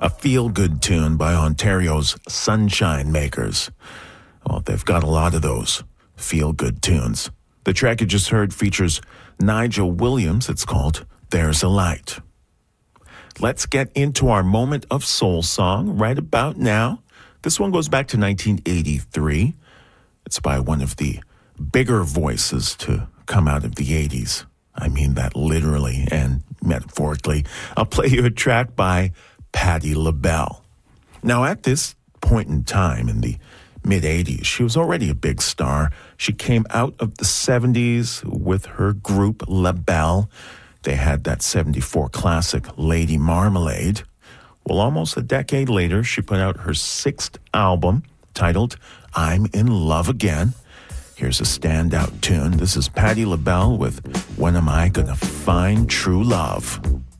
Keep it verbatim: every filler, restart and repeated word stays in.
a feel-good tune by Ontario's Sunshine Makers. Well, they've got a lot of those feel-good tunes. The track you just heard features Nigel Williams. It's called There's a Light. Let's get into our moment of soul song right about now. This one goes back to nineteen eighty-three. It's by one of the bigger voices to come out of the eighties. I mean that literally and metaphorically. I'll play you a track by Patti LaBelle. Now, at this point in time in the mid-eighties, she was already a big star. She came out of the seventies with her group LaBelle. They had that seventy-four classic Lady Marmalade. Well, almost a decade later, she put out her sixth album titled I'm in Love Again. Here's a standout tune. This is Patti LaBelle with When Am I Gonna Find True Love?